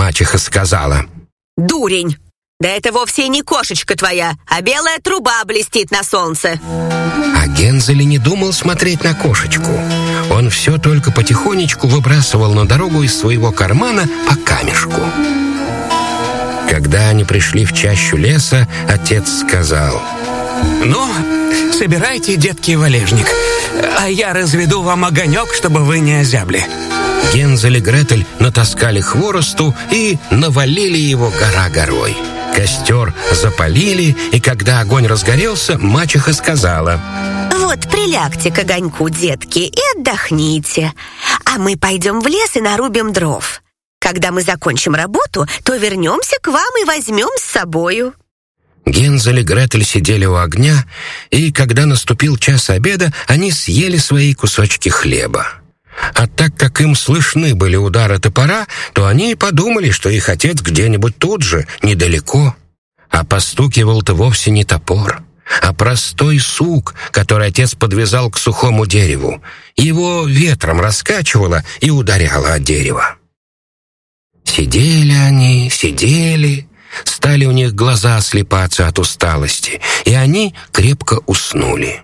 мачеха сказала: «Дурень! Да это вовсе не кошечка твоя, а белая труба блестит на солнце». А Гензель и не думал смотреть на кошечку. Он все только потихонечку выбрасывал на дорогу из своего кармана по камешку. Когда они пришли в чащу леса, отец сказал: «Ну, собирайте, детки, валежник, а я разведу вам огонек, чтобы вы не озябли». Гензель и Гретель натаскали хворосту и навалили его гора горой. Костер запалили, и когда огонь разгорелся, мачеха сказала: «Вот, прилягте к огоньку, детки, и отдохните. А мы пойдем в лес и нарубим дров. Когда мы закончим работу, то вернемся к вам и возьмем с собою». Гензель и Гретель сидели у огня, и когда наступил час обеда, они съели свои кусочки хлеба. А так как им слышны были удары топора, то они и подумали, что их отец где-нибудь тут же, недалеко. А постукивал-то вовсе не топор, а простой сук, который отец подвязал к сухому дереву. Его ветром раскачивало и ударяло о дерево. Сидели они, сидели, стали у них глаза слепаться от усталости, и они крепко уснули.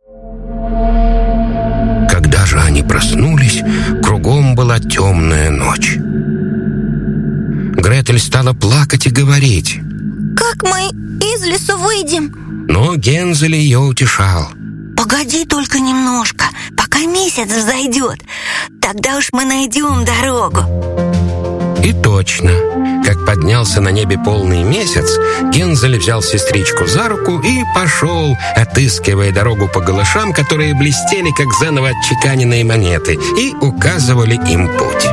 Когда же они проснулись, кругом была темная ночь. Гретель стала плакать и говорить: «Как мы из лесу выйдем?» Но Гензель ее утешал: «Погоди только немножко, пока месяц взойдет. Тогда уж мы найдем дорогу». И точно, как поднялся на небе полный месяц, Гензель взял сестричку за руку и пошел, отыскивая дорогу по галышам, которые блестели, как заново отчеканенные монеты, и указывали им путь.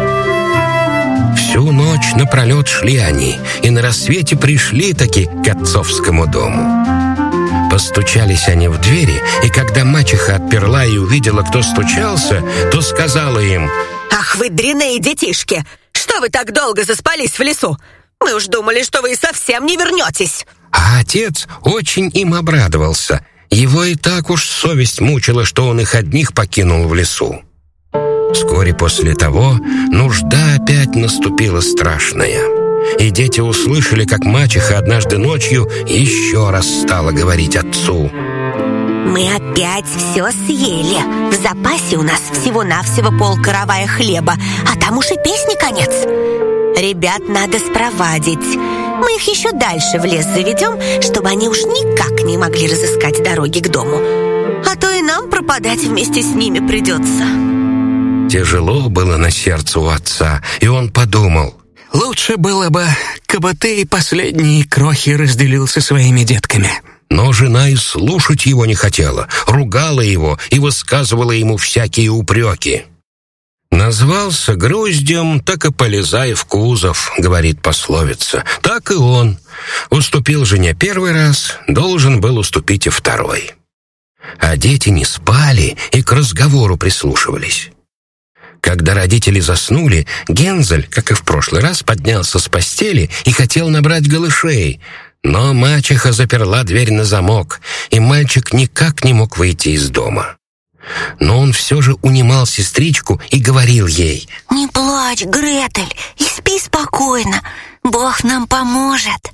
Всю ночь напролет шли они, и на рассвете пришли-таки к отцовскому дому. Постучались они в двери, и когда мачеха отперла и увидела, кто стучался, то сказала им: «Ах вы, дряные детишки! Что вы так долго заспались в лесу? Мы уж думали, что вы совсем не вернетесь». А отец очень им обрадовался. Его и так уж совесть мучила, что он их одних покинул в лесу. Вскоре после того нужда опять наступила страшная. И дети услышали, как мачеха однажды ночью еще раз стала говорить отцу: «Мы опять все съели. В запасе у нас всего-навсего полкоровая хлеба, а там уж и песни конец. Ребят надо спровадить. Мы их еще дальше в лес заведем, чтобы они уж никак не могли разыскать дороги к дому. А то и нам пропадать вместе с ними придется». Тяжело было на сердце у отца, и он подумал: «Лучше было бы, кабы ты и последние крохи разделил со своими детками». Но жена и слушать его не хотела, ругала его и высказывала ему всякие упреки. «Назвался груздем, так и полезай в кузов», — говорит пословица. Так и он. Уступил жене первый раз, должен был уступить и второй. А дети не спали и к разговору прислушивались. Когда родители заснули, Гензель, как и в прошлый раз, поднялся с постели и хотел набрать голышей. Но мачеха заперла дверь на замок, и мальчик никак не мог выйти из дома. Но он все же унимал сестричку и говорил ей: «Не плачь, Гретель, и спи спокойно. Бог нам поможет».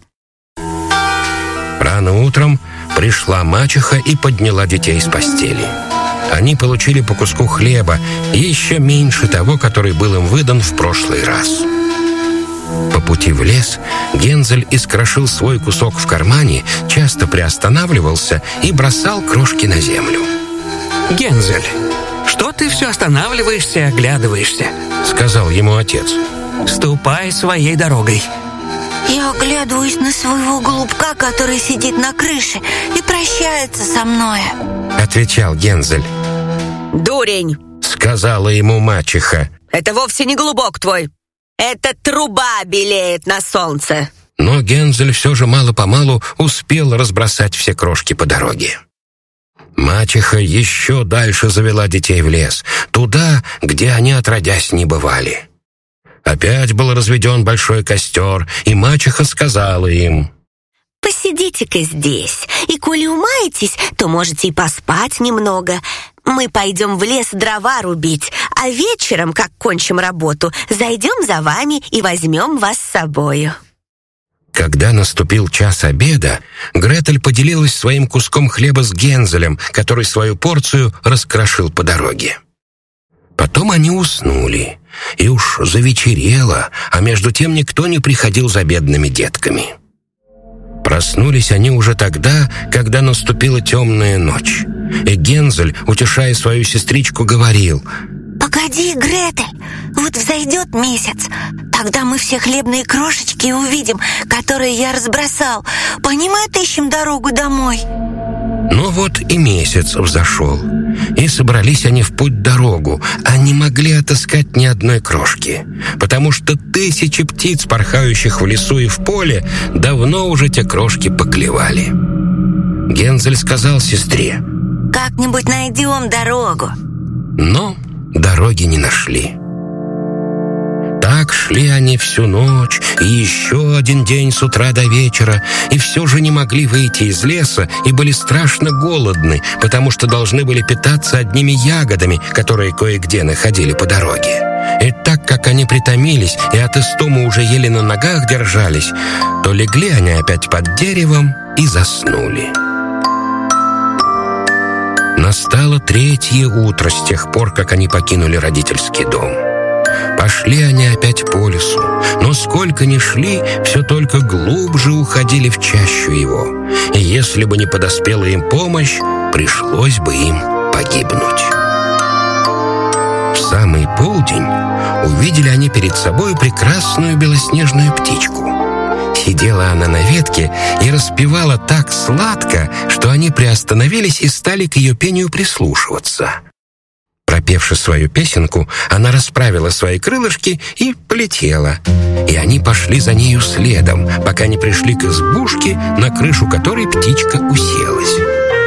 Рано утром пришла мачеха и подняла детей с постели. Они получили по куску хлеба, еще меньше того, который был им выдан в прошлый раз. По пути в лес Гензель искрошил свой кусок в кармане, часто приостанавливался и бросал крошки на землю. «Гензель, что ты все останавливаешься и оглядываешься?» — сказал ему отец. «Ступай своей дорогой». «Я оглядываюсь на своего голубка, который сидит на крыше и прощается со мной», — отвечал Гензель. «Дурень!» — сказала ему мачеха. «Это вовсе не голубок твой. Это труба белеет на солнце». Но Гензель все же мало-помалу успел разбросать все крошки по дороге. Мачеха еще дальше завела детей в лес, туда, где они отродясь не бывали. Опять был разведен большой костер, и мачеха сказала им: посидите-ка здесь. И коли умаетесь, то можете и поспать немного. Мы пойдем в лес дрова рубить, а вечером, как кончим работу, зайдем за вами и возьмем вас с собою». Когда наступил час обеда, Гретель поделилась своим куском хлеба с Гензелем, который свою порцию раскрошил по дороге. Потом они уснули, и уж завечерело, а между тем никто не приходил за бедными детками. Проснулись они уже тогда, когда наступила темная ночь, и Гензель, утешая свою сестричку, говорил: «Погоди, Гретель, вот взойдет месяц, тогда мы все хлебные крошечки увидим, которые я разбросал. По ним и отыщем дорогу домой». Но вот и месяц взошел, и собрались они в путь-дорогу, а не могли отыскать ни одной крошки, потому что тысячи птиц, порхающих в лесу и в поле, давно уже те крошки поклевали. Гензель сказал сестре: «Как-нибудь найдем дорогу». Но дороги не нашли. Так шли они всю ночь и еще один день с утра до вечера, и все же не могли выйти из леса и были страшно голодны, потому что должны были питаться одними ягодами, которые кое-где находили по дороге. И так как они притомились и от истомы уже еле на ногах держались, то легли они опять под деревом и заснули. Настало 3-е утро с тех пор, как они покинули родительский дом. Пошли они опять по лесу, но сколько ни шли, все только глубже уходили в чащу его, и если бы не подоспела им помощь, пришлось бы им погибнуть. В самый полдень увидели они перед собой прекрасную белоснежную птичку. Сидела она на ветке и распевала так сладко, что они приостановились и стали к ее пению прислушиваться. Пропевши свою песенку, она расправила свои крылышки и полетела. И они пошли за нею следом, пока не пришли к избушке, на крышу которой птичка уселась.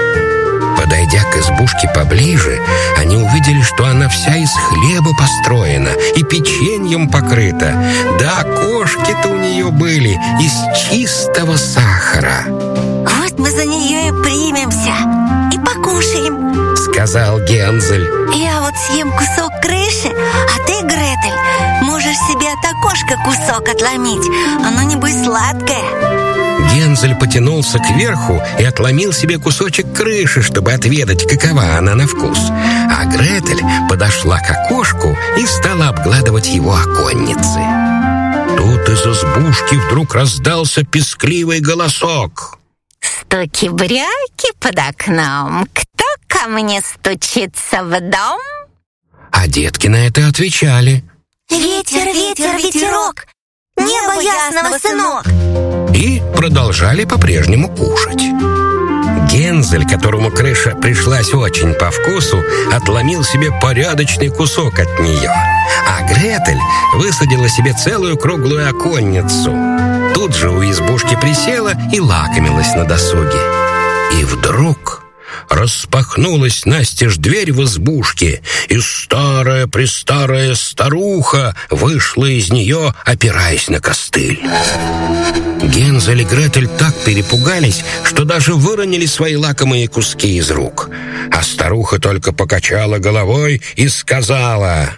Подойдя к избушке поближе, они увидели, что она вся из хлеба построена и печеньем покрыта. Да окошки-то у нее были из чистого сахара. «Вот мы за нее и примемся, и покушаем», — сказал Гензель. «Я вот съем кусок крыши, а ты, Гретель, можешь себе от окошка кусок отломить. Оно, небось, сладкое». Гензель потянулся кверху и отломил себе кусочек крыши, чтобы отведать, какова она на вкус. А Гретель подошла к окошку и стала обгладывать его оконницы. Тут из избушки вдруг раздался пескливый голосок. «Стуки-бряки под окном. Кто ко мне стучится в дом?» А детки на это отвечали: «Ветер, ветер, ветерок, небо ясного, сынок». И продолжали по-прежнему кушать. Гензель, которому крыша пришлась очень по вкусу, отломил себе порядочный кусок от нее, а Гретель высадила себе целую круглую оконницу. Тут же у избушки присела и лакомилась на досуге. И вдруг распахнулась настежь дверь в избушке, и старая-престарая старуха вышла из нее, опираясь на костыль. Гензель и Гретель так перепугались, что даже выронили свои лакомые куски из рук. А старуха только покачала головой и сказала: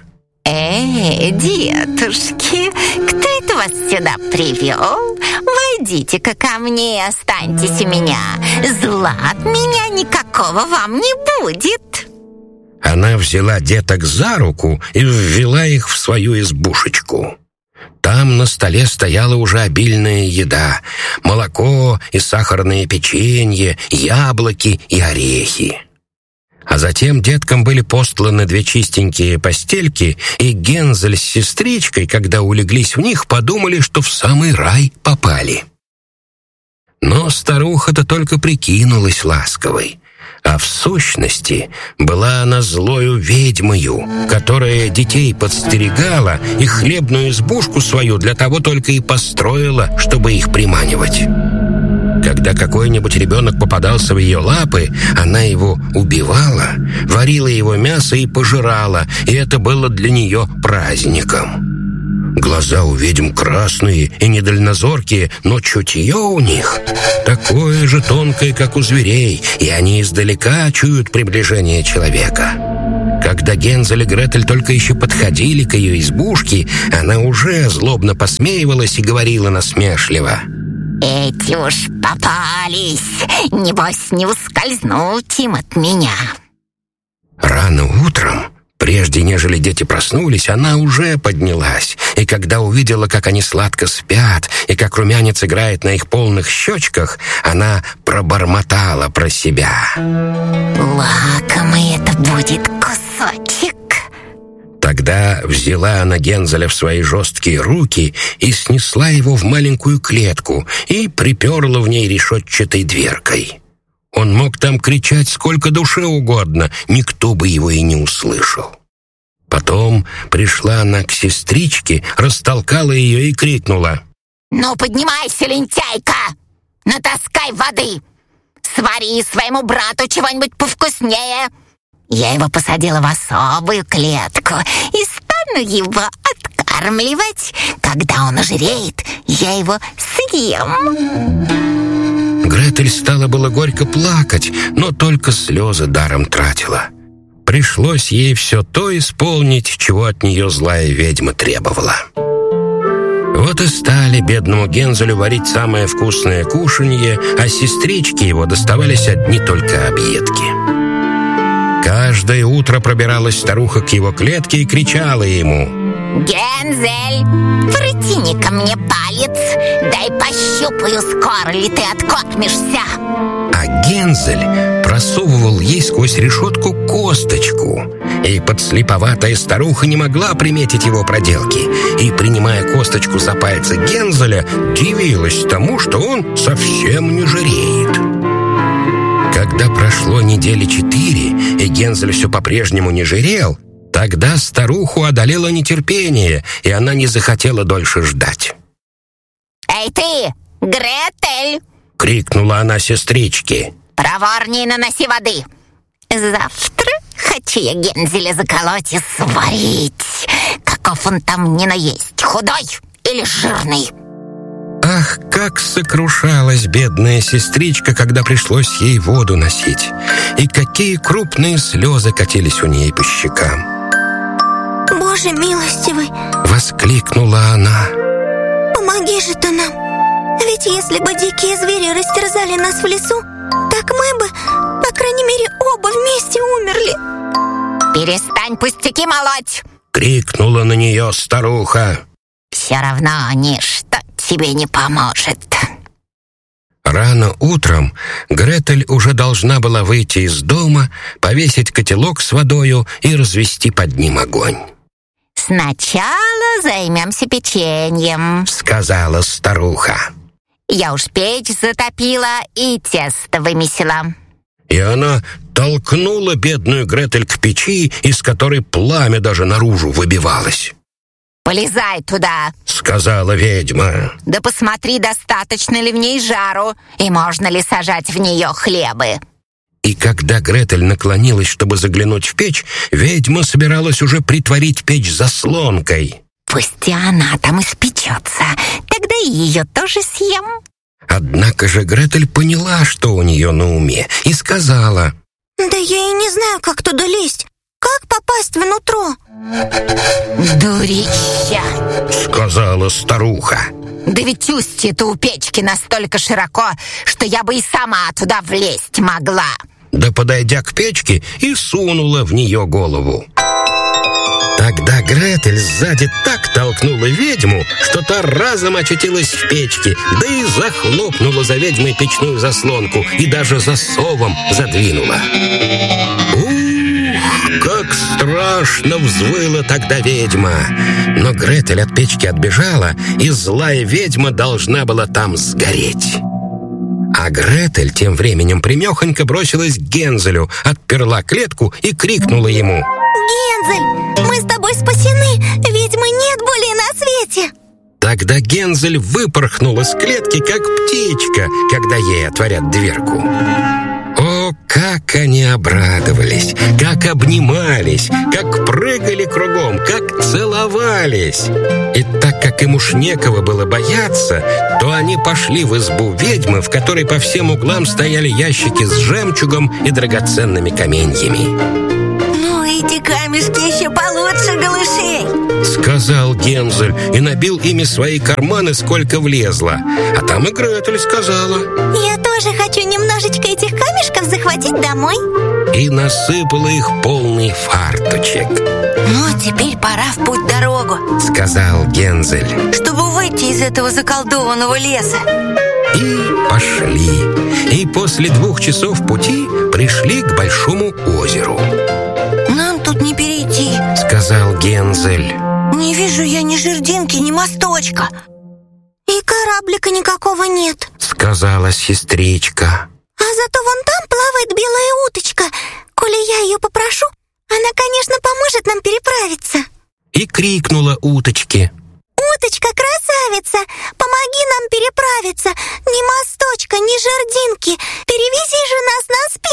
детушки, кто это вас сюда привел? Войдите-ка ко мне и останьтесь у меня. Зла от меня никакого вам не будет». Она взяла деток за руку и ввела их в свою избушечку. Там на столе стояла уже обильная еда: молоко и сахарное печенье, яблоки и орехи. А затем деткам были постланы 2 чистенькие постельки, и Гензель с сестричкой, когда улеглись в них, подумали, что в самый рай попали. Но старуха-то только прикинулась ласковой, а в сущности была она злою ведьмою, которая детей подстерегала и хлебную избушку свою для того только и построила, чтобы их приманивать. Когда какой-нибудь ребенок попадался в ее лапы, она его убивала, варила его мясо и пожирала, и это было для нее праздником. Глаза у ведьм красные и недальнозоркие, но чутье у них такое же тонкое, как у зверей, и они издалека чуют приближение человека. Когда Гензель и Гретель только еще подходили к ее избушке, она уже злобно посмеивалась и говорила насмешливо: «Эти уж попались, небось не ускользнуть им от меня». Рано утром, прежде нежели дети проснулись, она уже поднялась, и когда увидела, как они сладко спят, и как румянец играет на их полных щечках, она пробормотала про себя: «Лакомый это будет кусочек». Тогда взяла она Гензеля в свои жесткие руки и снесла его в маленькую клетку и приперла в ней решетчатой дверкой. Он мог там кричать сколько душе угодно, никто бы его и не услышал. Потом пришла она к сестричке, растолкала ее и крикнула: «Ну, поднимайся, лентяйка! Натаскай воды! Свари своему брату чего-нибудь повкуснее! Я его посадила в особую клетку и стану его откармливать. Когда он ожиреет, я его съем». Гретель стала было горько плакать, но только слезы даром тратила. Пришлось ей все то исполнить, чего от нее злая ведьма требовала. Вот и стали бедному Гензелю варить самое вкусное кушанье, а сестричке его доставались одни только объедки. Каждое утро пробиралась старуха к его клетке и кричала ему: «Гензель, протяни ко мне палец, дай пощупаю, скоро ли ты откормишься». А Гензель просовывал ей сквозь решетку косточку, и подслеповатая старуха не могла приметить его проделки, и, принимая косточку за пальцы Гензеля, дивилась тому, что он совсем не жиреет. Когда прошло недели 4, и Гензель все по-прежнему не жирел, тогда старуху одолело нетерпение, и она не захотела дольше ждать. «Эй ты, Гретель!» — крикнула она сестричке. «Проворней наноси воды! Завтра хочу я Гензеля заколоть и сварить. Каков он там ни наесть, худой или жирный?» Ах, как сокрушалась бедная сестричка, когда пришлось ей воду носить, и какие крупные слезы катились у ней по щекам. «Боже милостивый!» — воскликнула она. «Помоги же ты нам! Ведь если бы дикие звери растерзали нас в лесу, так мы бы, по крайней мере, оба вместе умерли!» «Перестань пустяки молоть!» — крикнула на нее старуха. «Все равно ничто тебе не поможет». Рано утром Гретель уже должна была выйти из дома, повесить котелок с водою и развести под ним огонь. «Сначала займемся печеньем», — сказала старуха. «Я уж печь затопила и тесто вымесила». И она толкнула бедную Гретель к печи, из которой пламя даже наружу выбивалось. «Полезай туда», — сказала ведьма. «Да посмотри, достаточно ли в ней жару, и можно ли сажать в нее хлебы». И когда Гретель наклонилась, чтобы заглянуть в печь, ведьма собиралась уже притворить печь заслонкой. «Пусть и она там испечется, тогда и ее тоже съем». Однако же Гретель поняла, что у нее на уме, и сказала: «Да я и не знаю, как туда лезть. Как попасть внутрь?» «Дурища!» — сказала старуха. «Да ведь устье-то у печки настолько широко, что я бы и сама туда влезть могла». Да, подойдя к печке, и сунула в нее голову. Тогда Гретель сзади так толкнула ведьму, что та разом очутилась в печке, да и захлопнула за ведьмой печную заслонку и даже засовом задвинула. Как страшно взвыла тогда ведьма! Но Гретель от печки отбежала, и злая ведьма должна была там сгореть. А Гретель тем временем примехонько бросилась к Гензелю, отперла клетку и крикнула ему: «Гензель, мы с тобой спасены! Ведьмы нет более на свете!» Тогда Гензель выпорхнул из клетки, как птичка, когда ей отворят дверку. О, как они обрадовались, как обнимались, как прыгали кругом, как целовались. И так так как им уж некого было бояться, то они пошли в избу ведьмы, в которой по всем углам стояли ящики с жемчугом и драгоценными каменьями. Ну, эти камешки еще получше голышей, сказал Гензель и набил ими свои карманы, сколько влезло. А там и Гретель сказала: я тоже хочу немножечко этих камешков захватить домой. И насыпала их полный фарточек. Ну, теперь пора в путь-дорогу, сказал Гензель. Чтобы выйти из этого заколдованного леса. И пошли. И после 2 часов пути пришли к большому озеру. Нам тут не перейти, сказал Гензель. Не вижу я ни жердинки, ни мосточка. И кораблика никакого нет, сказала сестричка. А зато вон там плавает белая уточка. Коли я ее попрошу, она, конечно, поможет нам переправиться. И крикнула уточке: уточка, красавица, помоги нам переправиться. Ни мосточка, ни жердинки. Перевези же нас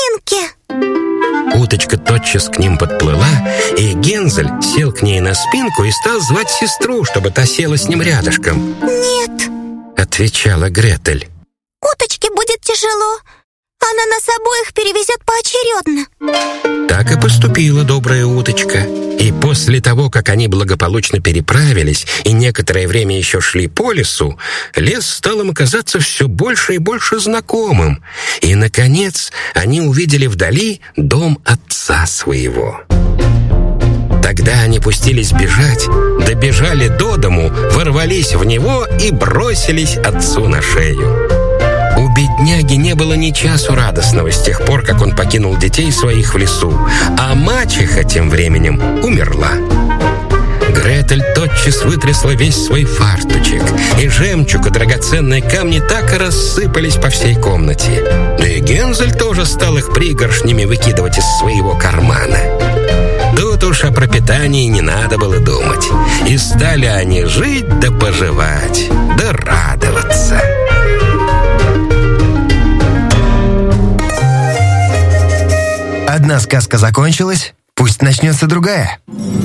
на спинке. Уточка тотчас к ним подплыла, и Гензель сел к ней на спинку и стал звать сестру, чтобы та села с ним рядышком. Нет, отвечала Гретель. Уточке будет тяжело. Она нас обоих перевезет поочередно. Так и поступила добрая уточка. И после того, как они благополучно переправились и некоторое время еще шли по лесу, лес стал им казаться все больше и больше знакомым. И, наконец, они увидели вдали дом отца своего. Тогда они пустились бежать, добежали до дому, ворвались в него и бросились отцу на шею. У бедняги не было ни часу радостного с тех пор, как он покинул детей своих в лесу, а мачеха тем временем умерла. Гретель тотчас вытрясла весь свой фарточек, и жемчуг и драгоценные камни так и рассыпались по всей комнате. Да и Гензель тоже стал их пригоршнями выкидывать из своего кармана. Тут уж о пропитании не надо было думать, и стали они жить да поживать, да радоваться. Одна сказка закончилась, пусть начнется другая.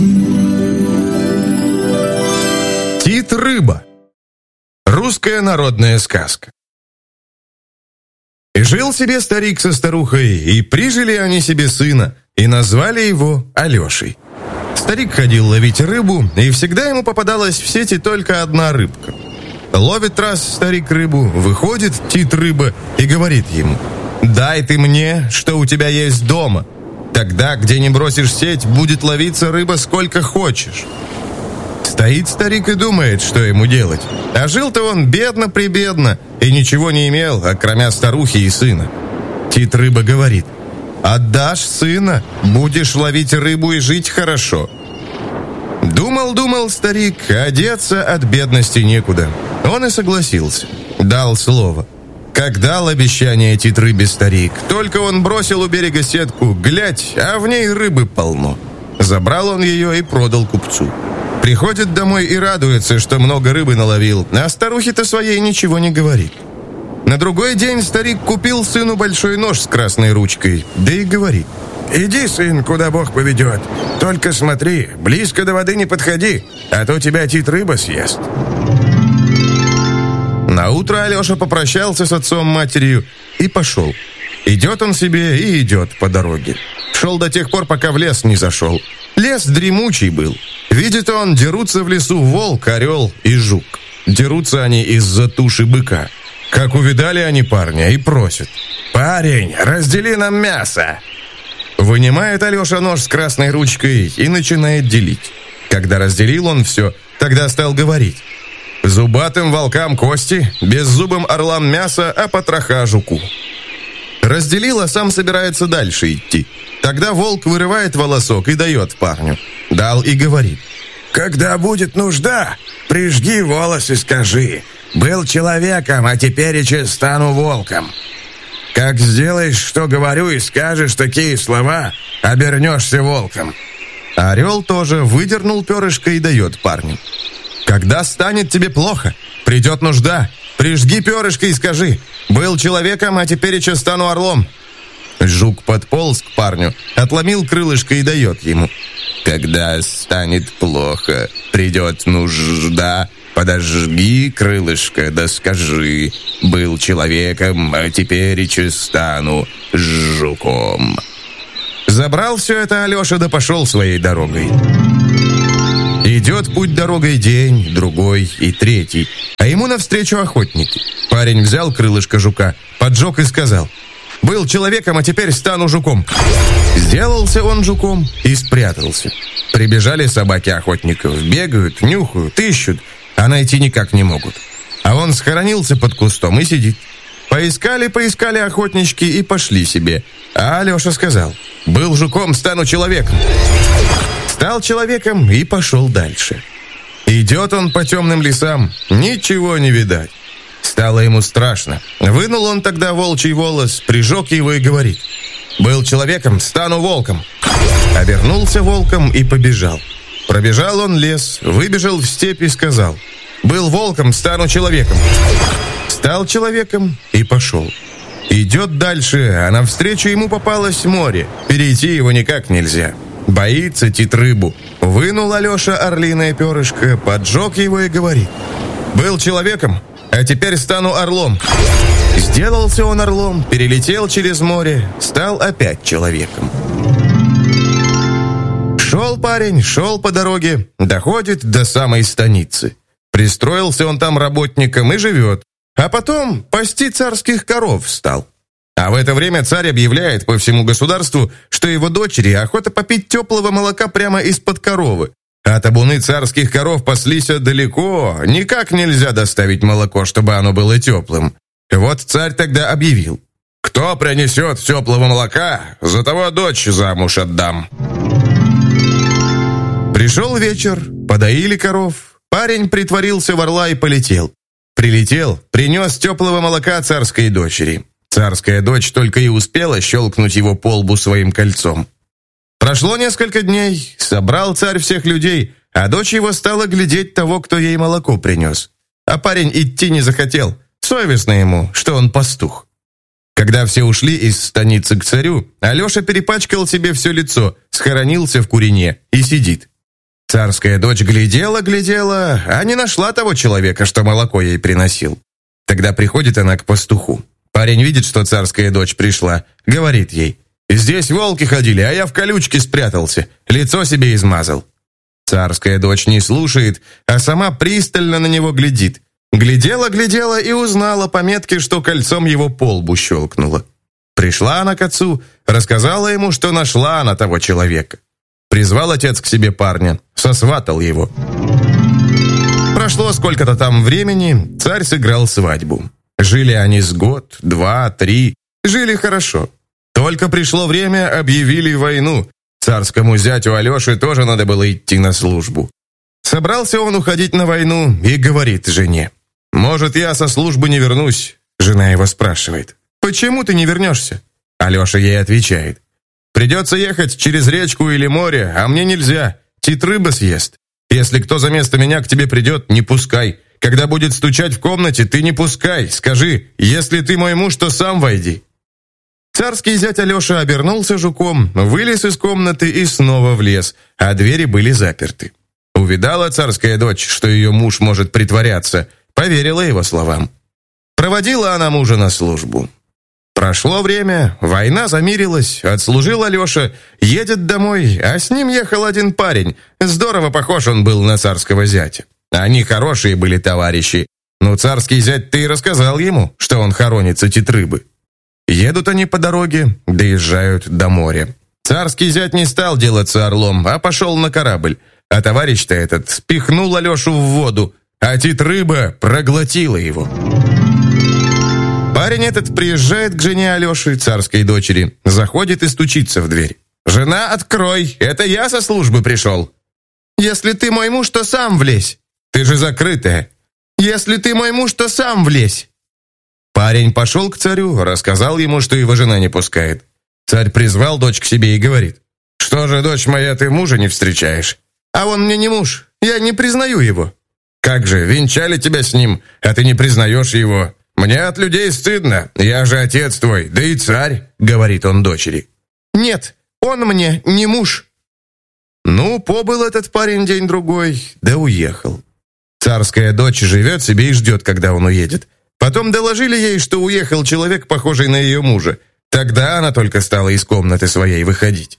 Тит-рыба. Русская народная сказка. И жил себе старик со старухой, и прижили они себе сына, и назвали его Алешей. Старик ходил ловить рыбу, и всегда ему попадалась в сети только одна рыбка. Ловит раз старик рыбу, выходит Тит-рыба и говорит ему: «Дай ты мне, что у тебя есть дома. Тогда, где не бросишь сеть, будет ловиться рыба сколько хочешь». Стоит старик и думает, что ему делать. А жил-то он бедно-прибедно и ничего не имел, окромя старухи и сына. Тит-рыба говорит: «Отдашь сына, будешь ловить рыбу и жить хорошо». Думал старик, а деться от бедности некуда. Он и согласился, дал слово. Как дал обещание Тит-рыбе старик, только он бросил у берега сетку, глядь, а в ней рыбы полно. Забрал он ее и продал купцу. Приходит домой и радуется, что много рыбы наловил, а старухе-то своей ничего не говорит. На другой день старик купил сыну большой нож с красной ручкой, да и говорит: «Иди, сын, куда Бог поведет. Только смотри, близко до воды не подходи, а то тебя Тит-рыба съест». Наутро Алеша попрощался с отцом-матерью и пошел. Идет он себе и идет по дороге. Шел до тех пор, пока в лес не зашел. Лес дремучий был. Видит он, дерутся в лесу волк, орел и жук. Дерутся они из-за туши быка. Как увидали они парня и просят: «Парень, раздели нам мясо». Вынимает Алеша нож с красной ручкой и начинает делить. Когда разделил он все, тогда стал говорить: «Зубатым волкам кости, беззубым орлам мясо, а потроха жуку». Разделил, а сам собирается дальше идти. Тогда волк вырывает волосок и дает парню. Дал и говорит: «Когда будет нужда, прижги волос и скажи: был человеком, а тепереча стану волком. Как сделаешь, что говорю, и скажешь такие слова, обернешься волком». Орел тоже выдернул перышко и дает парню. «Когда станет тебе плохо, придет нужда, прижги перышко и скажи: был человеком, а тепереча стану орлом». Жук подполз к парню, отломил крылышко и дает ему: «Когда станет плохо, придет нужда, подожги крылышко, да скажи: был человеком, а теперь и стану жуком. Забрал все это Алеша, да пошел своей дорогой. Идет путь дорогой день, другой и третий, а ему навстречу охотники. Парень взял крылышко жука, поджег и сказал: был человеком, а теперь стану жуком. Сделался он жуком и спрятался. Прибежали собаки охотников, бегают, нюхают, ищут, а найти никак не могут. А он схоронился под кустом и сидит. Поискали охотнички и пошли себе. А Алеша сказал: был жуком, стану человеком. Стал человеком и пошел дальше. Идет он по темным лесам, ничего не видать. Стало ему страшно. Вынул он тогда волчий волос, прижег его и говорит: был человеком, стану волком. Обернулся волком и побежал. Пробежал он лес, выбежал в степь и сказал: был волком, стану человеком. Стал человеком и пошел. Идет дальше, а навстречу ему попалось море. Перейти его никак нельзя. Боится тит-рыбу. Вынул Алеша орлиное перышко, поджег его и говорит: был человеком, а теперь стану орлом. Сделался он орлом, перелетел через море, стал опять человеком. Шел парень, шел по дороге, доходит до самой станицы. Пристроился он там работником и живет, а потом пасти царских коров стал. А в это время царь объявляет по всему государству, что его дочери охота попить теплого молока прямо из-под коровы. А табуны царских коров паслись далеко, никак нельзя доставить молоко, чтобы оно было теплым. Вот царь тогда объявил: кто принесет теплого молока, за того дочь замуж отдам. Пришел вечер, подоили коров, парень притворился в орла и полетел. Прилетел, принес теплого молока царской дочери. Царская дочь только и успела щелкнуть его по лбу своим кольцом. Прошло несколько дней, собрал царь всех людей, а дочь его стала глядеть того, кто ей молоко принес. А парень идти не захотел, совестно ему, что он пастух. Когда все ушли из станицы к царю, Алеша перепачкал себе все лицо, схоронился в курине и сидит. Царская дочь глядела, а не нашла того человека, что молоко ей приносил. Тогда приходит она к пастуху. Парень видит, что царская дочь пришла, говорит ей: здесь волки ходили, а я в колючке спрятался, лицо себе измазал. Царская дочь не слушает, а сама пристально на него глядит. Глядела и узнала по метке, что кольцом его по лбу щелкнула. Пришла она к отцу, рассказала ему, что нашла она того человека. Призвал отец к себе парня, сосватал его. Прошло сколько-то там времени, царь сыграл свадьбу. Жили они с год, 2, 3, жили хорошо. Только пришло время, объявили войну. Царскому зятю Алёше тоже надо было идти на службу. Собрался он уходить на войну и говорит жене: «Может, я со службы не вернусь?» Жена его спрашивает: «Почему ты не вернешься?» Алёша ей отвечает: «Придется ехать через речку или море, а мне нельзя, тит-рыба съест. Если кто за место меня к тебе придет, не пускай. Когда будет стучать в комнате, ты не пускай. Скажи: если ты мой муж, то сам войди». Царский зять Алеша обернулся жуком, вылез из комнаты и снова влез, а двери были заперты. Увидала царская дочь, что ее муж может притворяться, поверила его словам. Проводила она мужа на службу. Прошло время, война замирилась, отслужил Алеша, едет домой, а с ним ехал один парень. Здорово похож он был на царского зятя. Они хорошие были товарищи, но царский зять-то и рассказал ему, что он хоронится тит-рыбы. Едут они по дороге, доезжают до моря. Царский зять не стал делаться орлом, а пошел на корабль. А товарищ-то этот спихнул Алешу в воду, а тит-рыба проглотила его. Парень этот приезжает к жене Алеши, царской дочери, заходит и стучится в дверь. «Жена, открой, это я со службы пришел». «Если ты мой муж, то сам влезь». «Ты же закрытая». «Если ты мой муж, то сам влезь». Парень пошел к царю, рассказал ему, что его жена не пускает. Царь призвал дочь к себе и говорит: «Что же, дочь моя, ты мужа не встречаешь?» «А он мне не муж, я не признаю его». «Как же, венчали тебя с ним, а ты не признаешь его? Мне от людей стыдно, я же отец твой, да и царь», — говорит он дочери. «Нет, он мне не муж». Ну, побыл этот парень день-другой, да уехал. Царская дочь живет себе и ждет, когда он уедет. Потом доложили ей, что уехал человек, похожий на ее мужа. Тогда она только стала из комнаты своей выходить.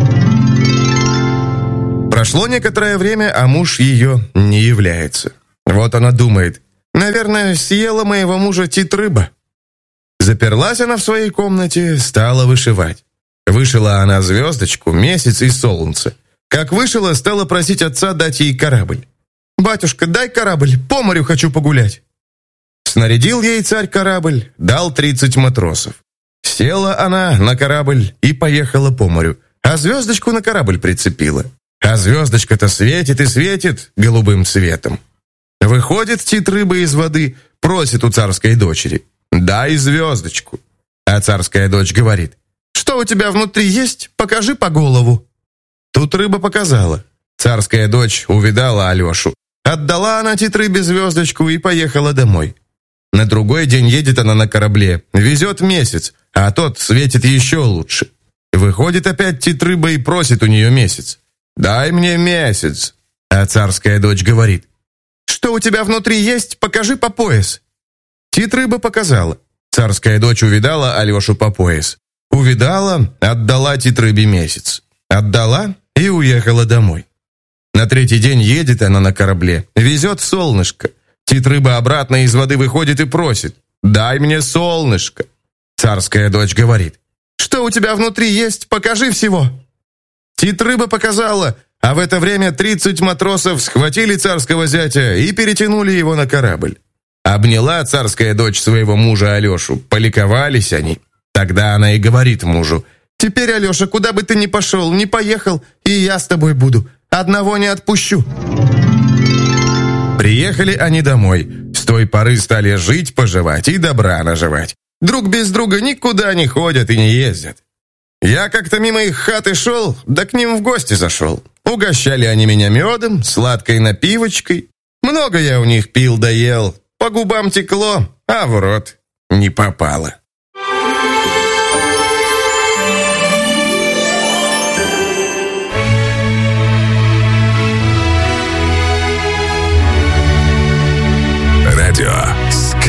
Прошло некоторое время, а муж ее не является. Вот она думает: наверное, съела моего мужа тит-рыба. Заперлась она в своей комнате, стала вышивать. Вышила она звездочку, месяц и солнце. Как вышила, стала просить отца дать ей корабль. «Батюшка, дай корабль, по морю хочу погулять». Снарядил ей царь корабль, дал 30 матросов. Села она на корабль и поехала по морю, а звездочку на корабль прицепила. А звездочка-то светит и светит голубым цветом. Выходит тит-рыба из воды, просит у царской дочери: «Дай звездочку». А царская дочь говорит: «Что у тебя внутри есть? Покажи по голову». Тут рыба показала. Царская дочь увидала Алешу. Отдала она тит-рыбе звездочку и поехала домой. На другой день едет она на корабле, везет месяц, а тот светит еще лучше. Выходит опять тит-рыба и просит у нее месяц. «Дай мне месяц». А царская дочь говорит: «Что у тебя внутри есть? Покажи по пояс». Тит-рыба показала. Царская дочь увидала Алешу по пояс. Увидала, отдала тит-рыбе месяц. Отдала и уехала домой. На третий день едет она на корабле, везет солнышко. Тит-рыба обратно из воды выходит и просит: «Дай мне солнышко». Царская дочь говорит: «Что у тебя внутри есть? Покажи всего». Тит-рыба показала, а в это время 30 матросов схватили царского зятя и перетянули его на корабль. Обняла царская дочь своего мужа Алешу, поликовались они. Тогда она и говорит мужу: «Теперь, Алеша, куда бы ты ни пошел, ни поехал, и я с тобой буду. Одного не отпущу». Приехали они домой. С той поры стали жить-поживать и добра наживать. Друг без друга никуда не ходят и не ездят. Я как-то мимо их хаты шел, да к ним в гости зашел. Угощали они меня медом, сладкой напивочкой. Много я у них пил да ел. По губам текло, а в рот не попало. Радио